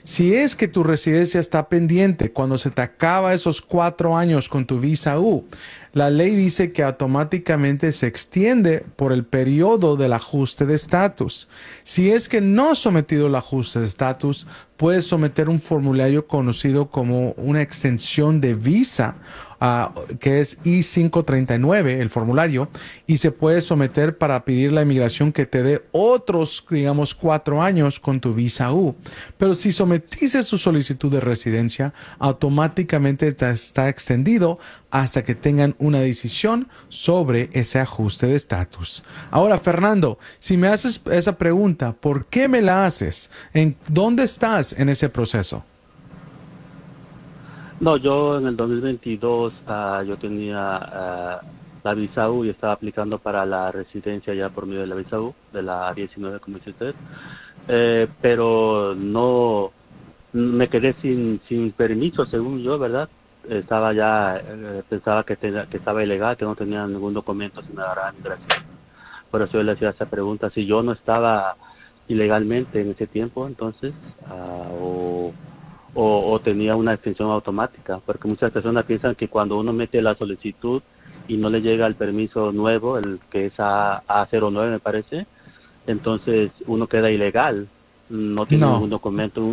Si es que tu residencia está pendiente cuando se te acaba esos 4 años con tu visa U, la ley dice que automáticamente se extiende por el periodo del ajuste de estatus. Si es que no has sometido el ajuste de estatus, puedes someter un formulario conocido como una extensión de visa, que es I-539, el formulario, y se puede someter para pedir la inmigración que te dé otros, digamos, 4 años con tu visa U. Pero si sometiste su solicitud de residencia, automáticamente te está extendido hasta que tengan una decisión sobre ese ajuste de estatus. Ahora, Fernando, si me haces esa pregunta, ¿por qué me la haces? ¿En dónde estás en ese proceso? No, yo en el 2022 yo tenía la visa U y estaba aplicando para la residencia ya por medio de la visa U, de la 19, como dice usted. Pero no, me quedé sin permiso, según yo, ¿verdad? Estaba ya, pensaba que estaba ilegal, que no tenía ningún documento sin agarrar migración. Por eso yo le hacía esa pregunta, si yo no estaba ilegalmente en ese tiempo, entonces, o tenía una extensión automática, porque muchas personas piensan que cuando uno mete la solicitud y no le llega el permiso nuevo, el que es A09 me parece, entonces uno queda ilegal, no tiene ningún No, documento,